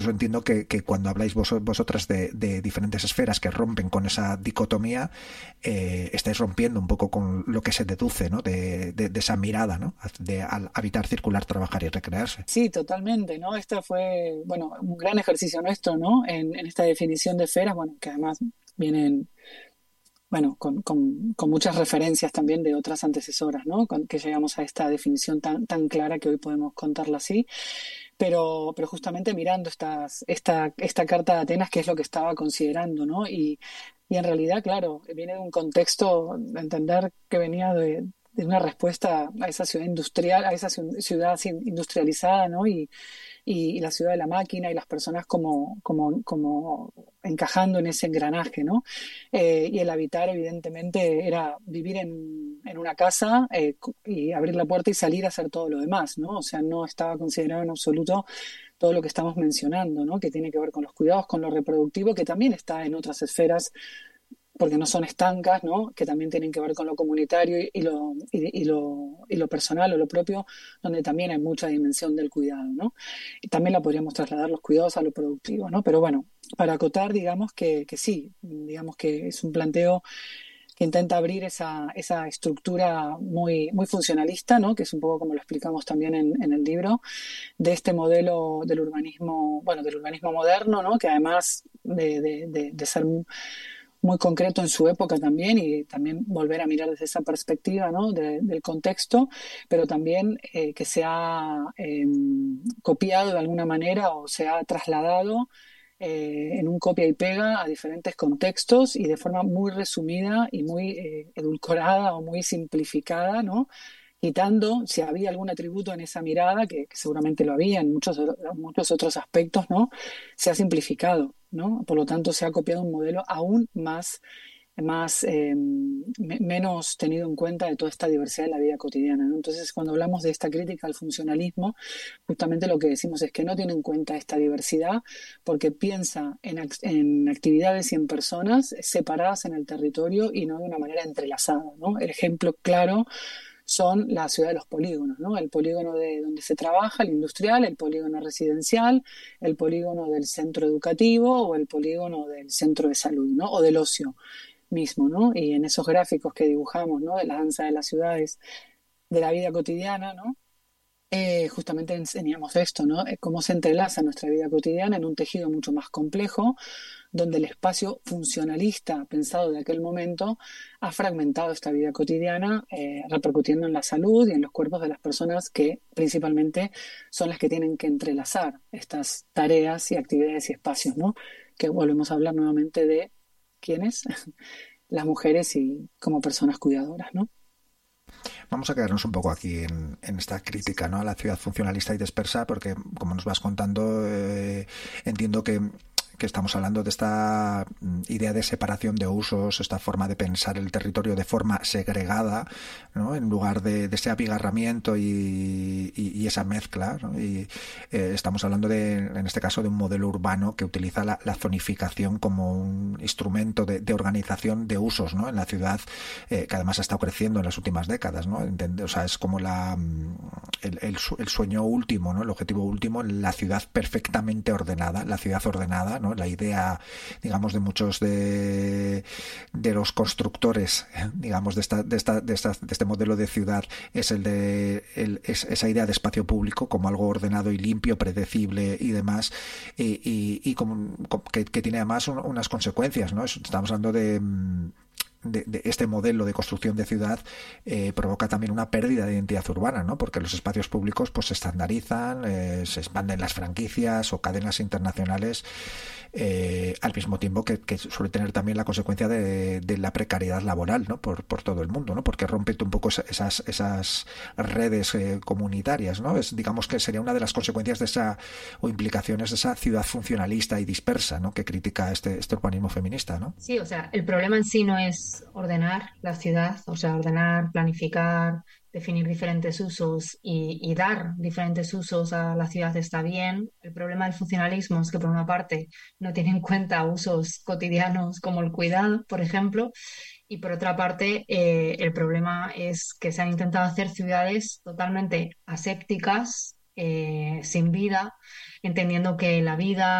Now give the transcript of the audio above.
eso entiendo que cuando habláis vosotras de diferentes esferas que rompen con esa dicotomía, estáis rompiendo un poco con lo que se deduce, ¿no? De esa mirada, ¿no? De al habitar, circular, trabajar y recrearse. Sí, totalmente, ¿no? Este fue, bueno, un gran ejercicio nuestro, ¿no? En esta definición de esferas, bueno, que además vienen, bueno, con muchas referencias también de otras antecesoras, ¿no? Que llegamos a esta definición tan clara que hoy podemos contarla así. Pero justamente mirando esta carta de Atenas, que es lo que estaba considerando, ¿no? Y en realidad, claro, viene de un contexto de entender que venía de una respuesta a esa ciudad industrial, a esa ciudad industrializada, ¿no? Y la ciudad de la máquina y las personas como encajando en ese engranaje, ¿no? Y el habitar, evidentemente, era vivir en una casa y abrir la puerta y salir a hacer todo lo demás, ¿no? O sea, no estaba considerado en absoluto todo lo que estamos mencionando, ¿no? Que tiene que ver con los cuidados, con lo reproductivo, que también está en otras esferas porque no son estancas, ¿no? Que también tienen que ver con lo comunitario y lo personal o lo propio, donde también hay mucha dimensión del cuidado, ¿no? Y también la podríamos trasladar los cuidados a lo productivo, ¿no? Pero bueno, para acotar, digamos que sí, digamos que es un planteo que intenta abrir esa estructura muy funcionalista, ¿no? Que es un poco como lo explicamos también en el libro, de este modelo del urbanismo, bueno, del urbanismo moderno, ¿no? Que además de ser muy concreto en su época también y también volver a mirar desde esa perspectiva, ¿no? Del contexto, pero también que se ha copiado de alguna manera o se ha trasladado en un copia y pega a diferentes contextos y de forma muy resumida y muy edulcorada o muy simplificada, ¿no? Quitando, si había algún atributo en esa mirada, que seguramente lo había en muchos otros aspectos, ¿no? Se ha simplificado, ¿no? Por lo tanto, se ha copiado un modelo aún menos tenido en cuenta de toda esta diversidad de la vida cotidiana, ¿no? Entonces, cuando hablamos de esta crítica al funcionalismo, justamente lo que decimos es que no tiene en cuenta esta diversidad porque piensa en actividades y en personas separadas en el territorio y no de una manera entrelazada, ¿no? El ejemplo claro son la ciudad de los polígonos, ¿no? El polígono de donde se trabaja, el industrial, el polígono residencial, el polígono del centro educativo o el polígono del centro de salud, ¿no? O del ocio mismo, ¿no? Y en esos gráficos que dibujamos, ¿no? De la danza de las ciudades, de la vida cotidiana, ¿no? Justamente enseñamos esto, ¿no? Cómo se entrelaza nuestra vida cotidiana en un tejido mucho más complejo, donde el espacio funcionalista pensado de aquel momento ha fragmentado esta vida cotidiana, repercutiendo en la salud y en los cuerpos de las personas que principalmente son las que tienen que entrelazar estas tareas y actividades y espacios, ¿no? Que volvemos a hablar nuevamente de quiénes, las mujeres y como personas cuidadoras, ¿no? Vamos a quedarnos un poco aquí en esta crítica, ¿no? A la ciudad funcionalista y dispersa, porque como nos vas contando, entiendo que estamos hablando de esta idea de separación de usos, esta forma de pensar el territorio de forma segregada, ¿no? En lugar de ese abigarramiento y esa mezcla, ¿no? Y estamos hablando en este caso de un modelo urbano que utiliza la zonificación como un instrumento de organización de usos, ¿no? En la ciudad, que además ha estado creciendo en las últimas décadas, ¿no? O sea, es como el sueño último, ¿no? El objetivo último, la ciudad perfectamente ordenada, la ciudad ordenada, ¿no? La idea, digamos, de muchos de los constructores, digamos, de este modelo de ciudad es esa idea de espacio público como algo ordenado y limpio, predecible y demás, y que tiene además unas consecuencias, ¿no? Estamos hablando de este modelo de construcción de ciudad, provoca también una pérdida de identidad urbana, ¿no? Porque los espacios públicos pues se estandarizan, se expanden las franquicias o cadenas internacionales, al mismo tiempo que suele tener también la consecuencia de la precariedad laboral, ¿no? Por todo el mundo, ¿no? Porque rompe un poco esas redes comunitarias, ¿no? Digamos que sería una de las consecuencias de esa, o implicaciones de esa ciudad funcionalista y dispersa, ¿no? Que critica este urbanismo feminista, ¿no? Sí, o sea, el problema en sí no es ordenar la ciudad, o sea, ordenar, planificar, definir diferentes usos y dar diferentes usos a la ciudad está bien. El problema del funcionalismo es que, por una parte, no tiene en cuenta usos cotidianos como el cuidado, por ejemplo, y por otra parte, el problema es que se han intentado hacer ciudades totalmente asépticas, sin vida, entendiendo que la vida